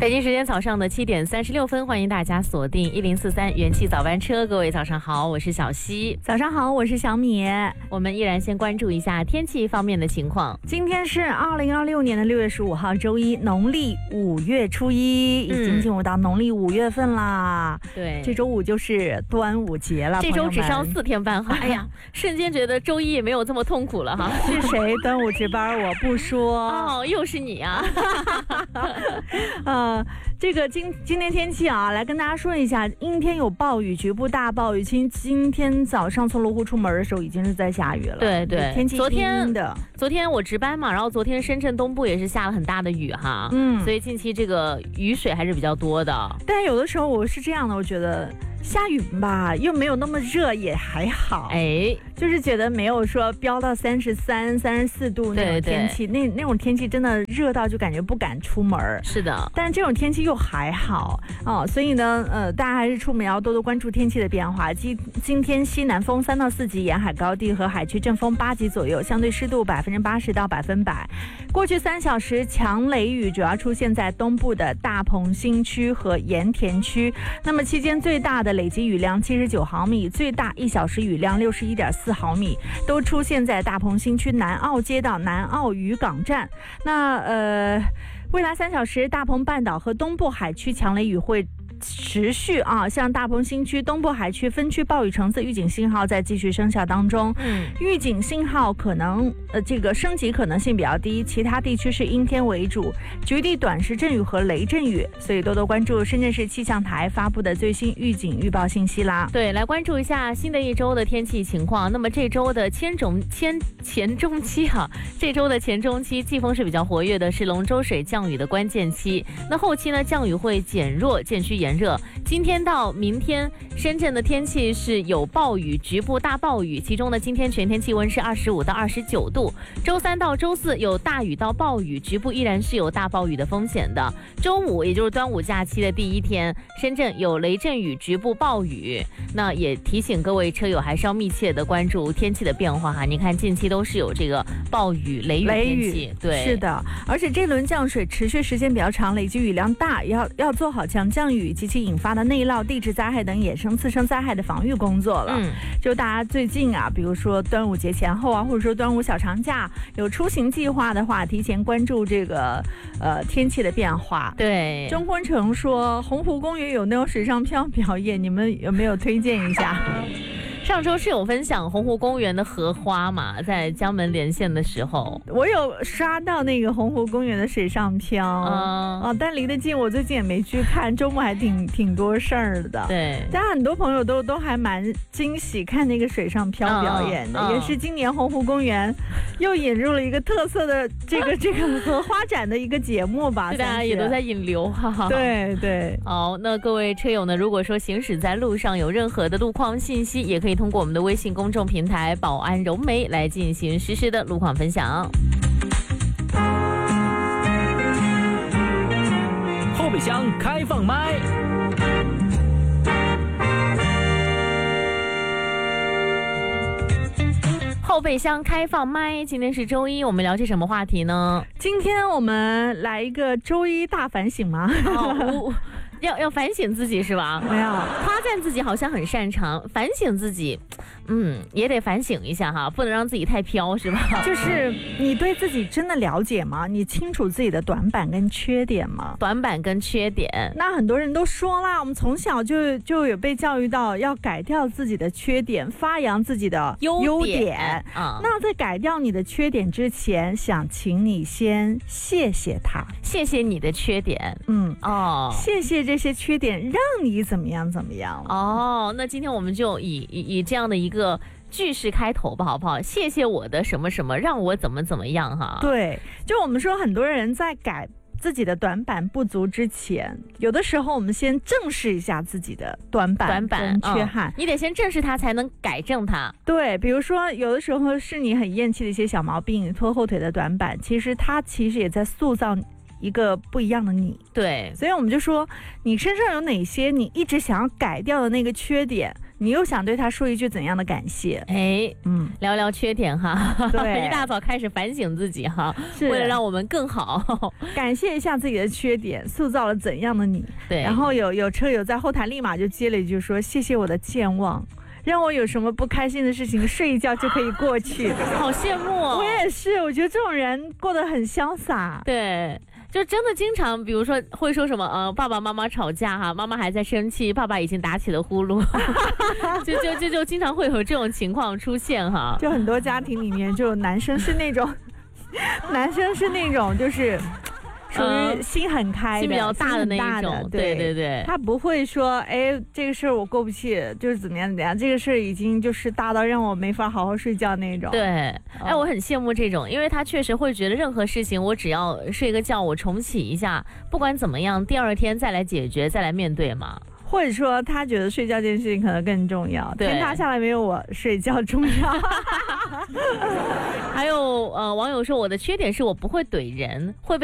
北京时间早上的7点36分，欢迎大家锁定1043元气早班车。各位早上好，我是小溪。 早上好，我是小米。 我们依然先关注一下天气方面的情况。 今天是2026年的6月15号，周一，农历5月初1，已经进入到农历5月份啦。 对， 这周五就是端午节了。 这周只上4天班哈，哎呀，瞬间觉得周一也没有这么痛苦了哈。 是谁端午值班？我不说。 哦，又是你啊。 这个今天天气啊，来跟大家说一下，阴天有暴雨，局部大暴雨。今天早上从罗湖出门的时候，已经是在下雨了。 对对， 天气阴的。 昨天我值班嘛，然后昨天深圳东部也是下了很大的雨哈。所以近期这个雨水还是比较多的。 但有的时候我是这样的，我觉得下雨吧，又没有那么热，也还好。哎，就是觉得没有说飙到33、34度那种天气，那种天气真的热到就感觉不敢出门。 是的， 但这种天气又还好哦，所以呢，大家还是出门要多多关注天气的变化。今天西南风3到4级，沿海高地和海区阵风8级左右，相对湿度80%到100%。过去3小时强雷雨主要出现在东部的大鹏新区和盐田区，那么期间最大的累积雨量79毫米，最大1小时雨量61.4毫米，都出现在大鹏新区南澳街道南澳渔港站。那未来3小时，大鹏半岛和东部海区强雷雨会持续啊，像大鹏新区、东部海区分区暴雨橙色预警信号在继续生效当中。预警信号可能这个升级可能性比较低，其他地区是阴天为主，局地短时阵雨和雷阵雨，所以多多关注深圳市气象台发布的最新预警预报信息啦。 对，来关注一下新的一周的天气情况。那么这周的前中期哈，这周的前中期季风是比较活跃的，是龙舟水降雨的关键期。那后期呢，降雨会减弱，渐趋炎热。今天到明天，深圳的天气是有暴雨，局部大暴雨，其中呢，今天全天气温是25到29度。周3到周4有大雨到暴雨，局部依然是有大暴雨的风险的。周5也就是端午假期的第1天，深圳有雷阵雨，局部暴雨。那也提醒各位车友还是要密切的关注天气的变化哈。你看近期都是有这个暴雨、雷雨天气，对， 是的。而且这轮降水持续时间比较长，累积雨量大，要做好强降雨及其引发的内涝、地质灾害等衍生次生灾害的防御工作了。就大家最近啊，比如说端午节前后啊，或者说端午小长假有出行计划的话，提前关注这个天气的变化。 对， 钟坤成说洪湖公园有那种水上漂表演，你们有没有推荐一下？ 上周是有分享洪湖公园的荷花嘛，在江门连线的时候， 我有刷到那个洪湖公园的水上漂，但离得近，我最近也没去看，周末还挺多事儿的。 对， 但很多朋友都还蛮惊喜看那个水上漂表演的，也是今年洪湖公园又引入了一个特色的这个荷花展的一个节目吧， 大家也都在引流哈。 对对， 好，那各位车友呢，如果说行驶在路上有任何的路况信息，也可以通过我们的微信公众平台宝安柔媒来进行实时的路况分享。 后备箱开放麦。 后备箱开放麦，今天是周一，我们聊些什么话题呢？ 今天我们来一个周一大反省吗？ 要反省自己是吧？ 没有， 夸赞自己好像很擅长，反省自己，也得反省一下哈，不能让自己太飘是吧？ 就是你对自己真的了解吗？你清楚自己的短板跟缺点吗？ 短板跟缺点， 那很多人都说啦，我们从小就有被教育到要改掉自己的缺点，发扬自己的优点。那在改掉你的缺点之前，想请你先谢谢他， 谢谢你的缺点。 谢谢这些缺点让你怎么样怎么样。 那今天我们就以这样的一个句式开头吧，好不好？谢谢我的什么什么，让我怎么怎么样哈。 对，就我们说很多人在改自己的短板不足之前，有的时候我们先正视一下自己的短板跟缺憾， 你得先正视它才能改正它。 对，比如说有的时候是你很厌弃的一些小毛病，拖后腿的短板，其实也在塑造一个不一样的你。 对， 所以我们就说你身上有哪些你一直想要改掉的那个缺点， 你又想对他说一句怎样的感谢？ 哎，聊聊缺点哈， 对， 一大早开始反省自己哈， 是为了让我们更好， 感谢一下自己的缺点，塑造了怎样的你？ 对， 然后有车友在后台立马就接了一句说：“谢谢我的健忘。”让我有什么不开心的事情，睡一觉就可以过去。 好羡慕哦！ 我也是，我觉得这种人过得很潇洒。 对，就真的经常，比如说会说什么爸爸妈妈吵架哈，妈妈还在生气，爸爸已经打起了呼噜，就经常会有这种情况出现哈。 就很多家庭里面，就男生是那种就是属于心很开的、 心比较大的那一种，对， 他不会说，哎，这个事儿我过不去，就是怎么样，这个事儿已经就是大到让我没法好好睡觉那种。 对，哎，我很羡慕这种，因为他确实会觉得任何事情，我只要睡个觉，我重启一下，不管怎么样，第二天再来解决，再来面对嘛。 或者说他觉得睡觉这件事情可能更重要，天塌下来没有我睡觉重要。 还有网友说我的缺点是我不会怼人，会被